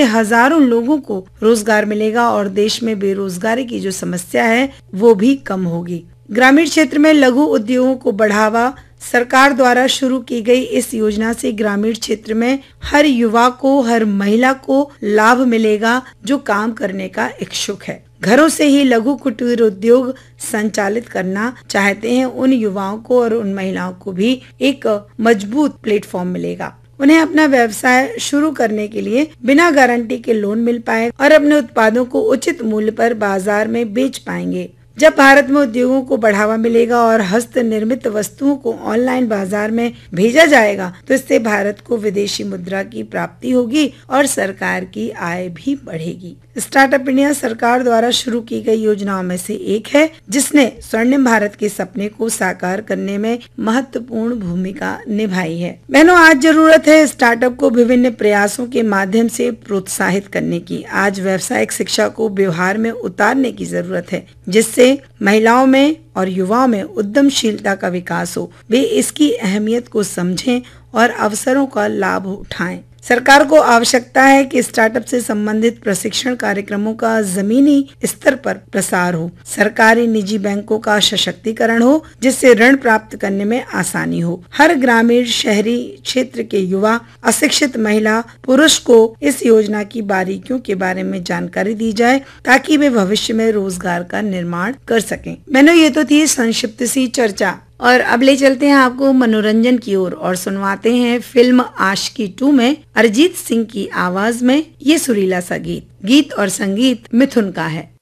जिससे हजारों लोगों को रोजगार मिलेगा और देश में बेरोजगारी की जो समस्या है वो भी कम होगी। ग्रामीण क्षेत्र में लघु उद्योगों को बढ़ावा। सरकार द्वारा शुरू की गई इस योजना से ग्रामीण क्षेत्र में हर युवा को, हर महिला को लाभ मिलेगा जो काम करने का इच्छुक है। घरों से ही लघु कुटीर उद्योग संचालित करना चाहते हैं उन युवाओं को और उन महिलाओं को भी एक मजबूत प्लेटफॉर्म मिलेगा। उन्हें अपना व्यवसाय शुरू करने के लिए बिना गारंटी के लोन मिल पाएगा और अपने उत्पादों को उचित मूल्य पर बाजार में बेच पाएंगे। जब भारत में उद्योगों को बढ़ावा मिलेगा और हस्त निर्मित वस्तुओं को ऑनलाइन बाजार में भेजा जाएगा तो इससे भारत को विदेशी मुद्रा की प्राप्ति होगी और सरकार की आय भी बढ़ेगी। स्टार्टअप इंडिया सरकार द्वारा शुरू की गई योजनाओं में से एक है जिसने स्वर्णिम भारत के सपने को साकार करने में महत्वपूर्ण भूमिका निभाई है। बहनों, आज जरूरत है स्टार्टअप को विभिन्न प्रयासों के माध्यम से प्रोत्साहित करने की। आज व्यावसायिक शिक्षा को व्यवहार में उतारने की जरूरत है जिससे महिलाओं में और युवाओं में उद्यमशीलता का विकास हो। वे इसकी अहमियत को समझें और अवसरों का लाभ उठाएं। सरकार को आवश्यकता है कि स्टार्टअप से संबंधित प्रशिक्षण कार्यक्रमों का जमीनी स्तर पर प्रसार हो। सरकारी निजी बैंकों का सशक्तिकरण हो जिससे ऋण प्राप्त करने में आसानी हो। हर ग्रामीण शहरी क्षेत्र के युवा, अशिक्षित महिला, पुरुष को इस योजना की बारीकियों के बारे में जानकारी दी जाए ताकि वे भविष्य में रोजगार का निर्माण कर सकें। मैंने ये तो थी संक्षिप्त सी चर्चा और अब ले चलते हैं आपको मनोरंजन की ओर और सुनवाते हैं फिल्म आशिकी 2 में अरिजीत सिंह की आवाज में ये सुरीला सा गीत। गीत और संगीत मिथुन का है।